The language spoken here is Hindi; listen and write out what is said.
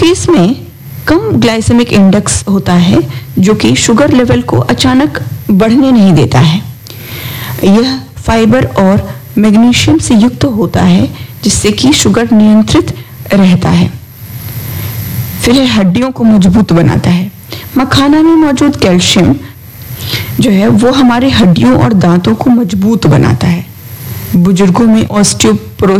क्योंकि इसमें कम ग्लाइसेमिक इंडेक्स होता है जो कि शुगर लेवल को अचानक बढ़ने नहीं देता है। यह फाइबर और मैग्नीशियम से युक्त होता है जिससे कि शुगर नियंत्रित रहता है। फिर हड्डियों को मजबूत बनाता है। मखाना में मौजूद कैल्शियम जो है वो हमारे हड्डियों और दांतों को मजबूत बनाता है। बुजुर्गों में ऑस्टियोपोरोसिस